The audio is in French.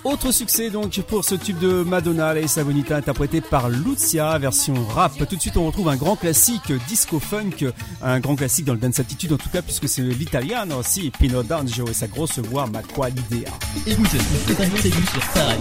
Autre succès donc pour ce tube de Madonna, La Isla Bonita, interprété par Lucia, version rap. Tout de suite on retrouve un grand classique disco-funk, un grand classique dans le dance attitude en tout cas, puisque c'est l'italiano aussi, Pino D'Angelo et sa grosse voix, Ma Qual Idea. Écoute, c'est totalement début sur ta radio.